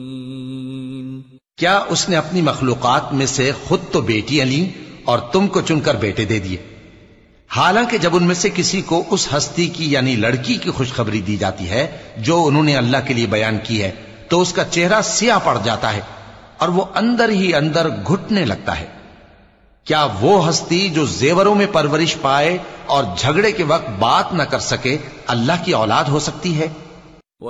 क्या उसने अपनी मखलूकात में से खुद तो बेटियां ली और तुमको चुनकर बेटे दे दिए, हालांकि जब उनमें से किसी को उस हस्ती की यानी लड़की की खुशखबरी दी जाती है जो उन्होंने अल्लाह के लिए बयान की है, तो उसका चेहरा सियाह पड़ जाता है और वो अंदर ही अंदर घुटने लगता है। क्या वो हस्ती जो जेवरों में परवरिश पाए और झगड़े के वक्त बात न कर सके अल्लाह की औलाद हो सकती है?